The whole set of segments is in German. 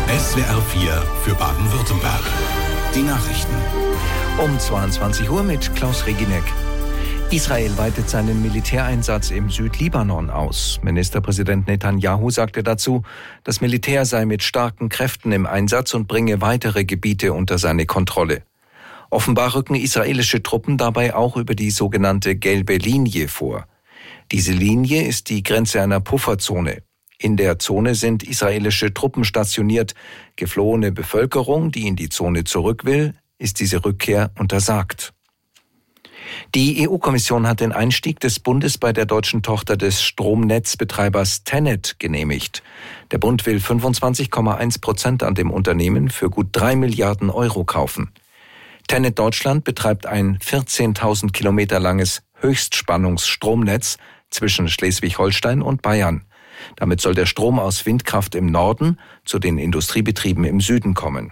SWR 4 für Baden-Württemberg. Die Nachrichten. Um 22 Uhr mit Klaus Reginek. Israel weitet seinen Militäreinsatz im Südlibanon aus. Ministerpräsident Netanyahu sagte dazu, das Militär sei mit starken Kräften im Einsatz und bringe weitere Gebiete unter seine Kontrolle. Offenbar rücken israelische Truppen dabei auch über die sogenannte gelbe Linie vor. Diese Linie ist die Grenze einer Pufferzone. In der Zone sind israelische Truppen stationiert. Geflohene Bevölkerung, die in die Zone zurück will, ist diese Rückkehr untersagt. Die EU-Kommission hat den Einstieg des Bundes bei der deutschen Tochter des Stromnetzbetreibers TenneT genehmigt. Der Bund will 25,1% an dem Unternehmen für gut 3 Milliarden Euro kaufen. TenneT Deutschland betreibt ein 14.000 Kilometer langes Höchstspannungsstromnetz zwischen Schleswig-Holstein und Bayern. Damit soll der Strom aus Windkraft im Norden zu den Industriebetrieben im Süden kommen.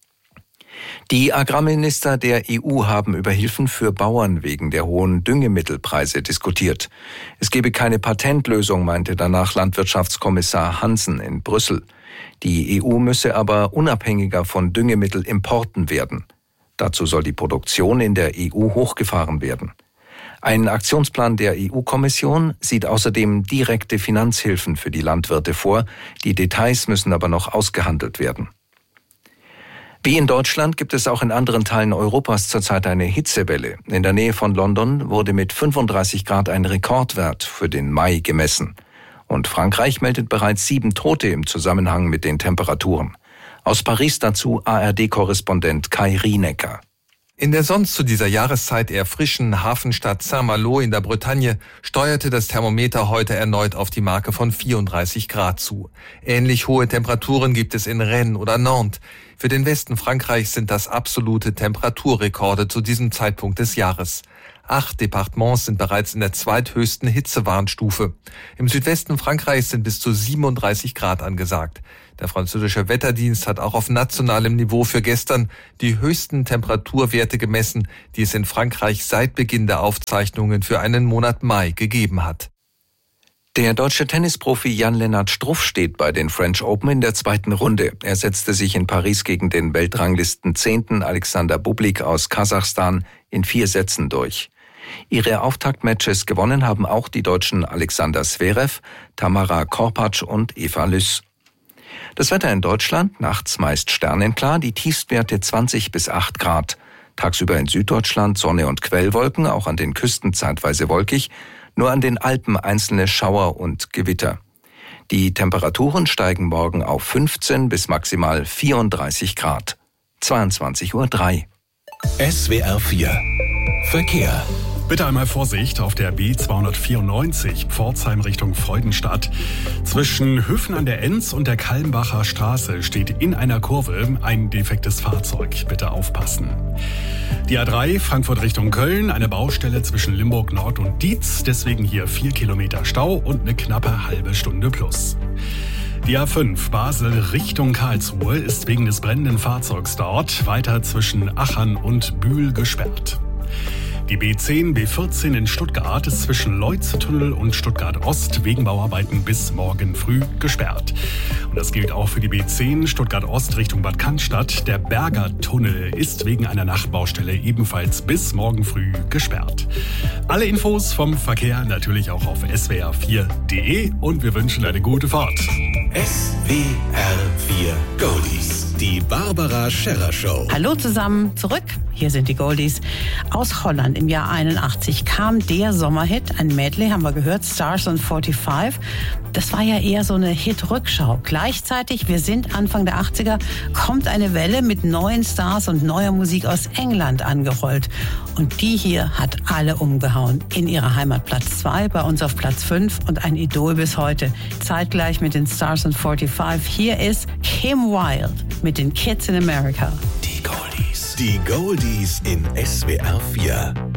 Die Agrarminister der EU haben über Hilfen für Bauern wegen der hohen Düngemittelpreise diskutiert. Es gebe keine Patentlösung, meinte danach Landwirtschaftskommissar Hansen in Brüssel. Die EU müsse aber unabhängiger von Düngemittelimporten werden. Dazu soll die Produktion in der EU hochgefahren werden. Ein Aktionsplan der EU-Kommission sieht außerdem direkte Finanzhilfen für die Landwirte vor. Die Details müssen aber noch ausgehandelt werden. Wie in Deutschland gibt es auch in anderen Teilen Europas zurzeit eine Hitzewelle. In der Nähe von London wurde mit 35 Grad ein Rekordwert für den Mai gemessen. Und Frankreich meldet bereits 7 Tote im Zusammenhang mit den Temperaturen. Aus Paris dazu ARD-Korrespondent Kai Rienecker. In der sonst zu dieser Jahreszeit eher frischen Hafenstadt Saint-Malo in der Bretagne steuerte das Thermometer heute erneut auf die Marke von 34 Grad zu. Ähnlich hohe Temperaturen gibt es in Rennes oder Nantes. Für den Westen Frankreichs sind das absolute Temperaturrekorde zu diesem Zeitpunkt des Jahres. 8 Departements sind bereits in der zweithöchsten Hitzewarnstufe. Im Südwesten Frankreichs sind bis zu 37 Grad angesagt. Der französische Wetterdienst hat auch auf nationalem Niveau für gestern die höchsten Temperaturwerte gemessen, die es in Frankreich seit Beginn der Aufzeichnungen für einen Monat Mai gegeben hat. Der deutsche Tennisprofi Jan-Lennart Struff steht bei den French Open in der zweiten Runde. Er setzte sich in Paris gegen den Weltranglisten 10. Alexander Bublik aus Kasachstan in 4 Sätzen durch. Ihre Auftaktmatches gewonnen haben auch die Deutschen Alexander Zverev, Tamara Korpatsch und Eva Lüss. Das Wetter in Deutschland, nachts meist sternenklar, die Tiefstwerte 20 bis 8 Grad. Tagsüber in Süddeutschland Sonne und Quellwolken, auch an den Küsten zeitweise wolkig, nur an den Alpen einzelne Schauer und Gewitter. Die Temperaturen steigen morgen auf 15 bis maximal 34 Grad. 22:03 Uhr. SWR 4 Verkehr. Bitte einmal Vorsicht auf der B294 Pforzheim Richtung Freudenstadt. Zwischen Höfen an der Enz und der Kalmbacher Straße steht in einer Kurve ein defektes Fahrzeug. Bitte aufpassen. Die A3 Frankfurt Richtung Köln, eine Baustelle zwischen Limburg Nord und Dietz. Deswegen hier 4 Kilometer Stau und eine knappe halbe Stunde plus. Die A5 Basel Richtung Karlsruhe ist wegen des brennenden Fahrzeugs dort weiter zwischen Achern und Bühl gesperrt. Die B10, B14 in Stuttgart ist zwischen Leutze-Tunnel und Stuttgart-Ost wegen Bauarbeiten bis morgen früh gesperrt. Und das gilt auch für die B10 Stuttgart-Ost Richtung Bad Cannstatt. Der Berger-Tunnel ist wegen einer Nachtbaustelle ebenfalls bis morgen früh gesperrt. Alle Infos vom Verkehr natürlich auch auf swr4.de und wir wünschen eine gute Fahrt. SWR 4 Goldies. Die Barbara Scherrer Show. Hallo zusammen, zurück. Hier sind die Goldies. Aus Holland im Jahr 81 kam der Sommerhit, ein Medley, haben wir gehört, Stars on 45. Das war ja eher so eine Hit-Rückschau. Gleichzeitig, wir sind Anfang der 80er, kommt eine Welle mit neuen Stars und neuer Musik aus England angerollt. Und die hier hat alle umgehauen. In ihrer Heimat Platz 2, bei uns auf Platz 5 und ein Idol bis heute. Zeitgleich mit den Stars on 45. Hier ist Kim Wilde mit den Kids in America. Die Goldies. Die Goldies in SWR 4.